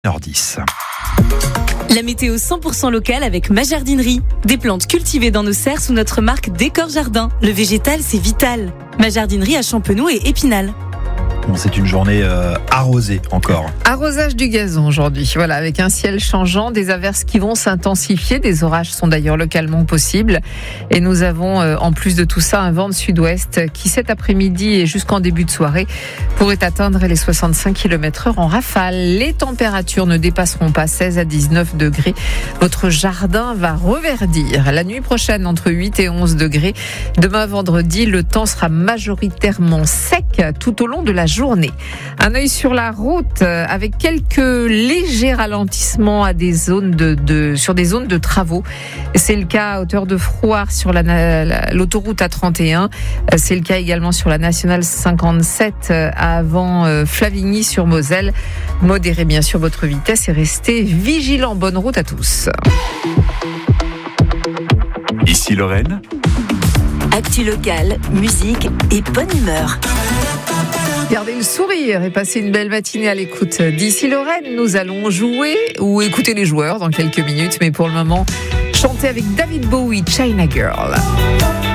1h10. La météo 100% locale avec ma jardinerie. Des plantes cultivées dans nos serres sous notre marque Décor Jardin. Le végétal, c'est vital. Ma jardinerie à Champenoux et Épinal. Bon, c'est une journée arrosée encore. Arrosage du gazon aujourd'hui, voilà, avec un ciel changeant, des averses qui vont s'intensifier, des orages sont d'ailleurs localement possibles. Et nous avons en plus de tout ça un vent de sud-ouest qui cet après-midi et jusqu'en début de soirée pourrait atteindre les 65 km/h en rafale. Les températures ne dépasseront pas 16 à 19 degrés. Votre jardin va reverdir. La nuit prochaine entre 8 et 11 degrés. Demain vendredi, le temps sera majoritairement sec tout au long de la journée. Un œil sur la route avec quelques légers ralentissements à des zones sur des zones de travaux. C'est le cas à hauteur de Frouard sur l'autoroute A31. C'est le cas également sur la nationale 57 avant Flavigny sur Moselle. Modérez bien sûr votre vitesse et restez vigilants. Bonne route à tous. Ici Lorraine. Actu locale, musique et bonne humeur. Gardez le sourire et passez une belle matinée à l'écoute d'Ici Lorraine. Nous allons jouer ou écouter les joueurs dans quelques minutes, mais pour le moment, chanter avec David Bowie, China Girl.